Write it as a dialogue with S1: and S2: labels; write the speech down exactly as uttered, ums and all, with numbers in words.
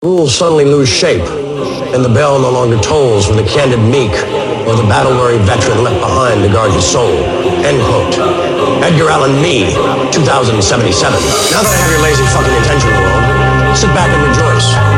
S1: Rules suddenly lose shape, and the bell no longer tolls for the candid meek or the battle-weary veteran left behind to guard his soul. End quote. Edgar Allan Me, two thousand seventy-seven. Now that I have your lazy fucking attention, world, sit back and rejoice.